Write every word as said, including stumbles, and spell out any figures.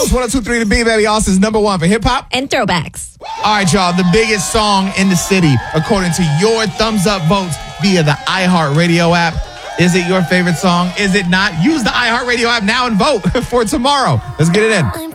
Coast, one oh two point three The Beat, baby. Austin's number one for hip-hop and throwbacks. All right, y'all. The biggest song in the city, according to your thumbs up votes via the iHeartRadio app. Is it your favorite song? Is it not? Use the iHeartRadio app now and vote for tomorrow. Let's get it in.